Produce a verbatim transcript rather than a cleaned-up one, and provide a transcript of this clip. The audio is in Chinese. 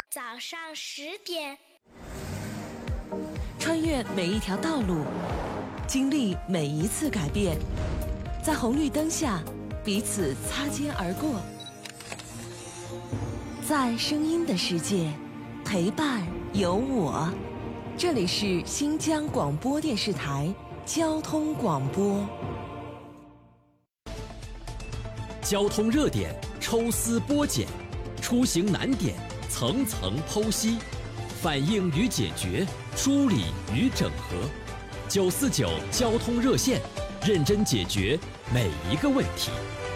早上十点， 穿越每一条道路，经历每一次改变，在红绿灯下彼此擦肩而过，在声音的世界陪伴有我。这里是新疆广播电视台交通广播。 交通热点抽丝剥茧，出行难点层层剖析，反映与解决，梳理与整合。九四九交通热线，认真解决每一个问题。